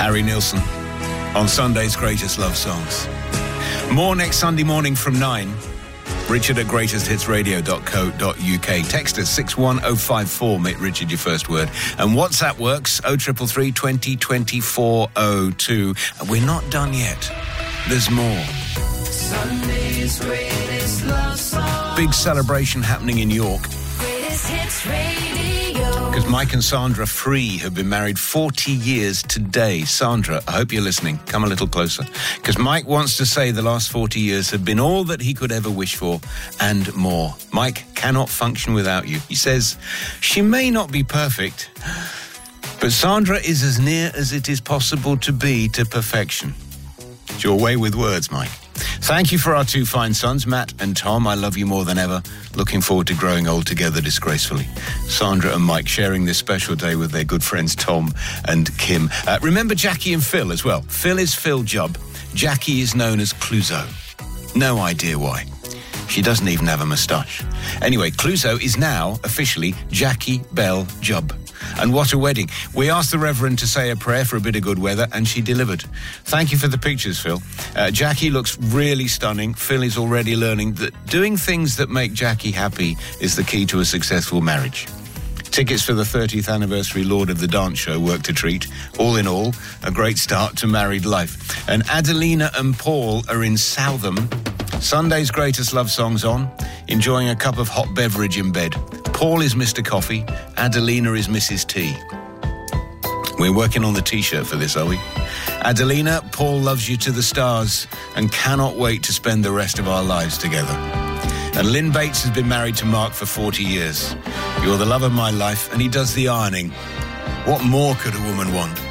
Harry Nilsson on Sunday's Greatest Love Songs. More next Sunday morning from 9. Richard at greatesthitsradio.co.uk. Text us 61054, make Richard your first word. And WhatsApp works 0333 20 2402. And we're not done yet. There's more. Sunday's Greatest Love Song. Big celebration happening in York. Greatest Hits Radio. Because Mike and Sandra Free have been married 40 years today. Sandra, I hope you're listening. Come a little closer. Because Mike wants to say the last 40 years have been all that he could ever wish for and more. Mike cannot function without you. He says, she may not be perfect, but Sandra is as near as it is possible to be to perfection. It's your way with words, Mike. Thank you for our two fine sons, Matt and Tom. I love you more than ever. Looking forward to growing old together disgracefully. Sandra and Mike sharing this special day with their good friends Tom and Kim. Remember Jackie and Phil as well. Phil is Phil Jubb. Jackie is known as Clouseau. No idea why. She doesn't even have a moustache. Anyway, Clouseau is now officially Jackie Bell Jubb. And what a wedding. We asked the Reverend to say a prayer for a bit of good weather, and she delivered. Thank you for the pictures, Phil. Jackie looks really stunning. Phil is already learning that doing things that make Jackie happy is the key to a successful marriage. Tickets for the 30th anniversary Lord of the Dance show work to treat. All in all, a great start to married life. And Adelina and Paul are in Southam. Sunday's Greatest Love Songs on, enjoying a cup of hot beverage in bed. Paul is Mr. Coffee, Adelina is Mrs. T. We're working on the T-shirt for this, are we? Adelina, Paul loves you to the stars and cannot wait to spend the rest of our lives together. And Lynn Bates has been married to Mark for 40 years. You're the love of my life, and he does the ironing. What more could a woman want?